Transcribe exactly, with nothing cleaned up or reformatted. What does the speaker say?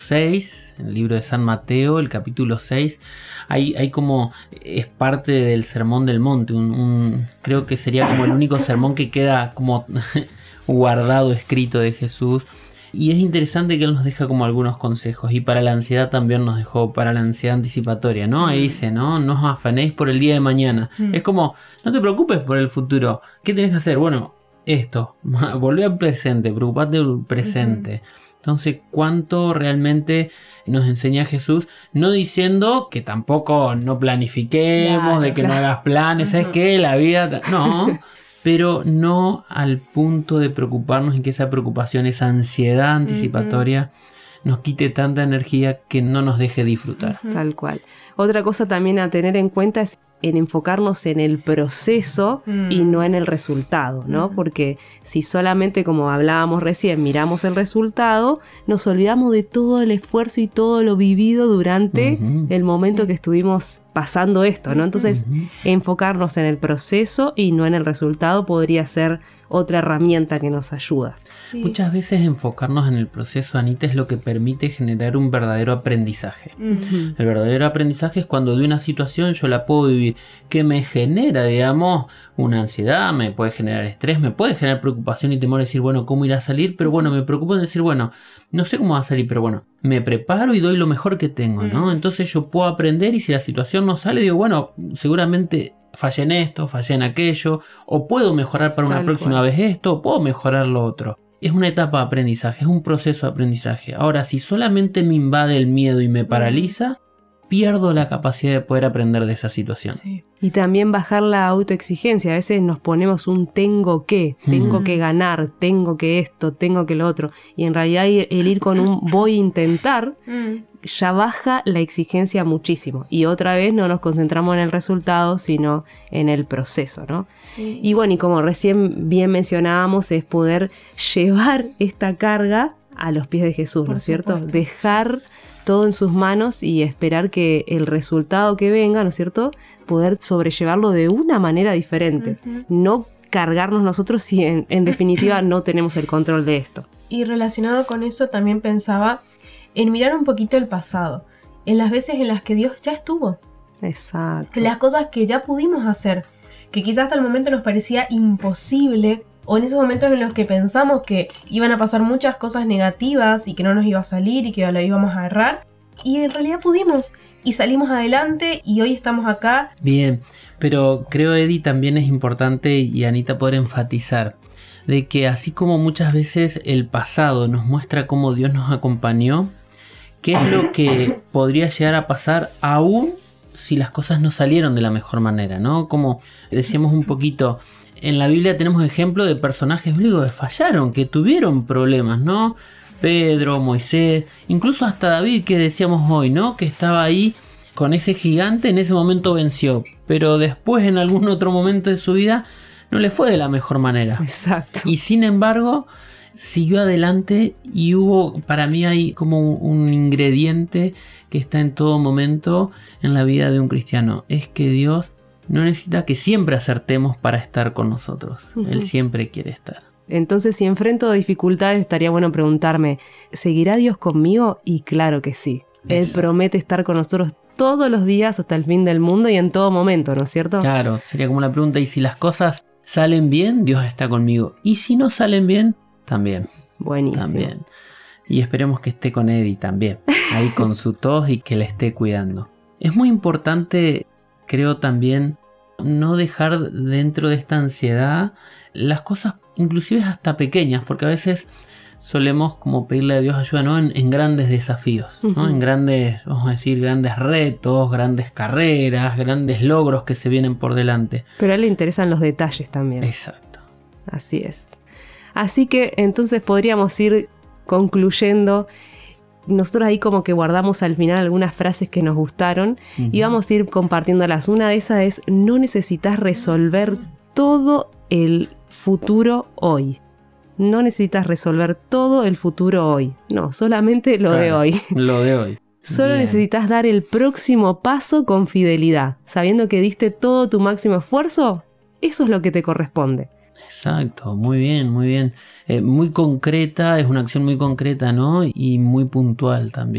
seis, en el libro de San Mateo, el capítulo seis, hay, hay como, es parte del Sermón del Monte, un, un, creo que sería como el único sermón que queda como guardado, escrito de Jesús. Y es interesante que él nos deja como algunos consejos, y para la ansiedad también nos dejó, para la ansiedad anticipatoria, ¿no? Ahí dice, ¿no? No os afanéis por el día de mañana. Mm. Es como, no te preocupes por el futuro. ¿Qué tenés que hacer? Bueno, esto, volvé al presente, preocupate del presente. Uh-huh. Entonces, ¿cuánto realmente nos enseña Jesús? No diciendo que tampoco no planifiquemos, claro, de que claro. no hagas planes, ¿sabes uh-huh. qué? La vida... No... pero no al punto de preocuparnos y que esa preocupación, esa ansiedad anticipatoria uh-huh. nos quite tanta energía que no nos deje disfrutar. Uh-huh. Tal cual. Otra cosa también a tener en cuenta es en enfocarnos en el proceso mm. y no en el resultado, ¿no? Uh-huh. Porque si solamente, como hablábamos recién, miramos el resultado, nos olvidamos de todo el esfuerzo y todo lo vivido durante uh-huh. el momento sí. que estuvimos pasando esto, ¿no? Entonces, uh-huh. enfocarnos en el proceso y no en el resultado podría ser otra herramienta que nos ayuda. Sí. Muchas veces enfocarnos en el proceso, Anita, es lo que permite generar un verdadero aprendizaje. Uh-huh. El verdadero aprendizaje es cuando de una situación yo la puedo vivir, que me genera, digamos, una ansiedad, me puede generar estrés, me puede generar preocupación y temor de decir, bueno, ¿cómo irá a salir? Pero bueno, me preocupo en decir, bueno, no sé cómo va a salir, pero bueno, me preparo y doy lo mejor que tengo, ¿no? Uh-huh. Entonces yo puedo aprender, y si la situación no sale, digo, bueno, seguramente fallé en esto, fallé en aquello, o puedo mejorar para una Tal próxima cual. vez esto, o puedo mejorar lo otro. Es una etapa de aprendizaje, es un proceso de aprendizaje. Ahora, si solamente me invade el miedo y me paraliza, pierdo la capacidad de poder aprender de esa situación. Sí. Y también bajar la autoexigencia. A veces nos ponemos un tengo que, tengo mm. que ganar, tengo que esto, tengo que lo otro. Y en realidad el ir con un voy a intentar mm. ya baja la exigencia muchísimo. Y otra vez no nos concentramos en el resultado, sino en el proceso, ¿no? Sí. Y bueno, y como recién bien mencionábamos, es poder llevar esta carga a los pies de Jesús, ¿no es cierto? Dejar todo en sus manos y esperar que el resultado que venga, ¿no es cierto?, poder sobrellevarlo de una manera diferente. Uh-huh. No cargarnos nosotros si en, en definitiva no tenemos el control de esto. Y relacionado con eso también pensaba en mirar un poquito el pasado, en las veces en las que Dios ya estuvo. Exacto. En las cosas que ya pudimos hacer, que quizás hasta el momento nos parecía imposible, o en esos momentos en los que pensamos que iban a pasar muchas cosas negativas y que no nos iba a salir y que lo íbamos a errar, y en realidad pudimos y salimos adelante y hoy estamos acá. Bien, pero creo, Eddie, también es importante, y Anita, poder enfatizar de que así como muchas veces el pasado nos muestra cómo Dios nos acompañó, qué es lo que podría llegar a pasar aún si las cosas no salieron de la mejor manera, ¿no? Como decíamos un poquito, en la Biblia tenemos ejemplos de personajes bíblicos que fallaron, que tuvieron problemas, ¿no? Pedro, Moisés, incluso hasta David, que decíamos hoy, ¿no? Que estaba ahí con ese gigante, en ese momento venció, pero después en algún otro momento de su vida no le fue de la mejor manera. Exacto. Y sin embargo, siguió adelante, y hubo, para mí hay como un, un ingrediente que está en todo momento en la vida de un cristiano, es que Dios no necesita que siempre acertemos para estar con nosotros. Uh-huh. Él siempre quiere estar. Entonces, si enfrento dificultades, estaría bueno preguntarme, ¿seguirá Dios conmigo? Y claro que sí. Él Eso. promete estar con nosotros todos los días hasta el fin del mundo y en todo momento, ¿no es cierto? Claro, sería como la pregunta, ¿y si las cosas salen bien? Dios está conmigo. ¿Y si no salen bien? También. Buenísimo. También. Y esperemos que esté con Eddie también, ahí con su tos, y que le esté cuidando. Es muy importante, creo también, no dejar dentro de esta ansiedad las cosas, inclusive hasta pequeñas, porque a veces solemos como pedirle a Dios ayuda, ¿no? En, en grandes desafíos, ¿no? Uh-huh. En grandes, vamos a decir, grandes retos, grandes carreras, grandes logros que se vienen por delante. Pero a él le interesan los detalles también. Exacto. Así es. Así que entonces podríamos ir concluyendo. Nosotros ahí como que guardamos al final algunas frases que nos gustaron, uh-huh. y vamos a ir compartiéndolas. Una de esas es: no necesitas resolver todo el futuro hoy. No necesitas resolver todo el futuro hoy. No, solamente lo claro, de hoy. Lo de hoy. Solo Bien. necesitas dar el próximo paso con fidelidad. Sabiendo que diste todo tu máximo esfuerzo, eso es lo que te corresponde. Exacto, muy bien, muy bien. Eh, muy concreta, es una acción muy concreta, ¿no? Y muy puntual también.